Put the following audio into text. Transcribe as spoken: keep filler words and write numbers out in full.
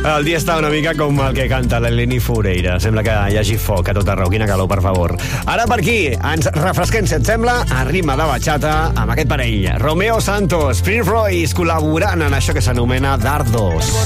El dia està una mica com el que canta l'Eleni Foureira. Sembla que hi hagi foc a tot arreu. Quina calor, per favor. Ara per aquí, ens refresquem, si et sembla, a ritme de bachata amb aquest parell. Romeo Santos, Prince Royce, col·laborant en això que s'anomena Dardos.